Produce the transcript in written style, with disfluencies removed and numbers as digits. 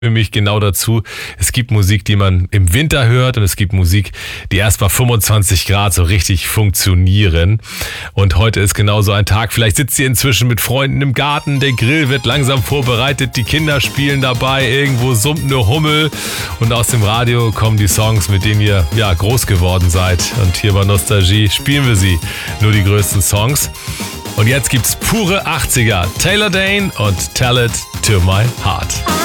Für mich genau dazu. Es gibt Musik, die man im Winter hört und es gibt Musik, die erst bei 25 Grad so richtig funktionieren. Und heute ist genau so ein Tag. Vielleicht sitzt ihr inzwischen mit Freunden im Garten, der Grill wird langsam vorbereitet, die Kinder spielen dabei, irgendwo summt eine Hummel und aus dem Radio kommen die Songs, mit denen ihr groß geworden seid. Und hier bei Nostalgie spielen wir sie, nur die größten Songs. Und jetzt gibt's pure 80er. Taylor Dayne und Tell It to My Heart.